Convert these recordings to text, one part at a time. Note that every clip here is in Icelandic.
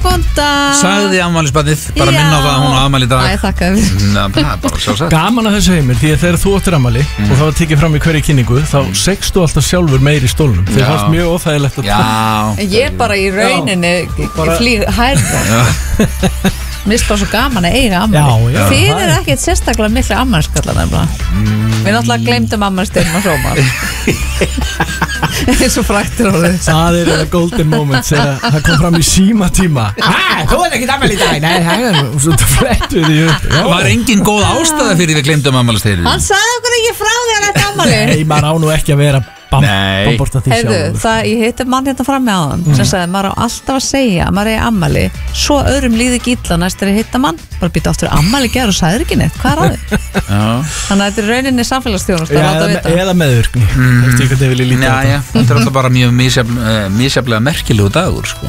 góðan dag. Sagði afmælisbarnið, bara minna á það að hún á afmæli í dag. Æ, þakka þér. Það er bara sjálfsagt. Gaman að þessu heimil, því að þegar þú áttir afmæli og það var tekið fram í hverju kynningu, þá segst þú alltaf sjálfur meir í stólnum. Þeir fannst mjög óþægilegt að Ég bara í rauninni flýg hærða. Mér finnst bara svo gaman að eiga afmæli. Þið eru ekkert sérstaklega miklu afmæliskallar nefnilega. Við náttúrulega gleymdum afmælisdeginum að hróma. Eins og fræktir orðið. Það er golden moment þegar það kom fram í símatíma. Þú er ekkert afmæli í dag. Nei, það er svona flettuð í upp. Var engin góð ástæða fyrir við gleymdum afmælisdeginum? Hann sagði okkur ekki frá því að þetta afmæli. Nei, maður á nú ekki að vera bamborta því sjálfur. Ég hitti mann hérna fram með áðan sem sagði, maður á alltaf að segja að maður eigi afmæli, svo öðrum líði ekki illa næst þegar ég hitta mann, bara býta aftur afmæli ger og sagði ekki neitt, hvað er á því? Þannig að þetta er rauninni samfélagsþjónustu að láta vita. Eða meðvirkni. Já, þetta er alltaf bara mjög misjaflega merkilegu dagur, sko.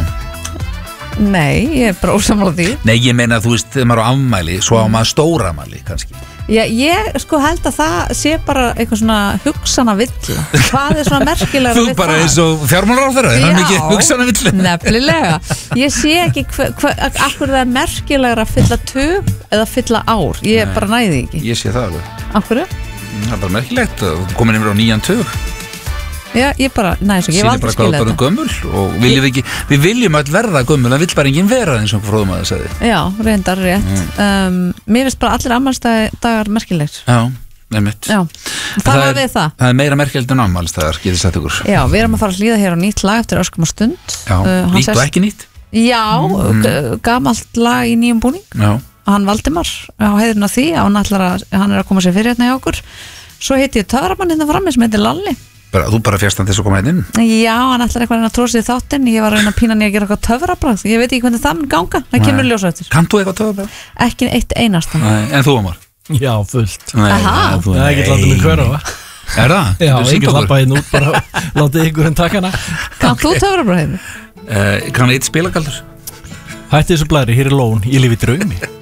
Nei, ég er bara ósammála því. Nei, ég meina að þú veist, þegar maður á afmæli, svo á maður stóra afmæli, kannski. Já, ég sko held að það sé bara eitthvað svona hugsana villa. Hvað er svona merkilegra við það? Þú bara eins og fjármálaráðherra, er það mikið hugsana villa? Nefnilega. Ég sé ekki akkur það er merkilegra að fylla tug eða fylla ár. Ég bara næði ekki. Ég sé það alveg. Akkur? Það er bara merkilegt að þú komin yfir á 9 tug. Já, ég bara, næði svo, ég var aldrei skilja þetta. Gömul og við viljum öll verða gömul, það vill bara enginn vera eins og fróðum að það segði. Já, reyndar rétt. Mér finnst bara allir afmælisdagar merkilegir. Já, nefnitt. Já, það var við það. Það er meira merkilegt en afmælisdagar, getur sett ykkur. Já, við erum að fara að hlýða hér á nýtt lag eftir öskum og stund. Já, nýtt og ekki nýtt. Já, gamalt lag í nýjum búning. Já. Hann Valdimar á heiðurinn á því, hann er að koma sér fyrir hérna hjá okkur. Svo heiti ég töframann hérna frammi sem heitir Lalli. Þú bara fjast hann til þess að koma hérna inn? Já, hann ætlar eitthvað að trósa í þáttinn. Ég var að reyna að pína hann í að gera eitthvað töfrabragð. Ég veit ekki hvernig það mun ganga. Það kemur ljós eftir. Kannt þú eitthvað töfrabragð? Ekki eitt einasta. En þú, Ómar? Já, fullt. Aha. Það er ekki látið mig hverfa. Er það? Já, ekki lappa hérna út, bara látið ykkur en taka hana. Kannt þú töfrabragð? Kann eitt spilagaldur? Hætti þessu blæri, hér er lón, ég lifi draumi.